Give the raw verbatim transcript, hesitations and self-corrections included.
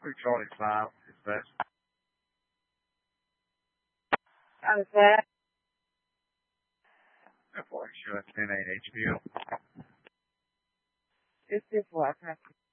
Three Charlie five, dispatch. I'm set. four, sure, that's ten eight H P O. This is what?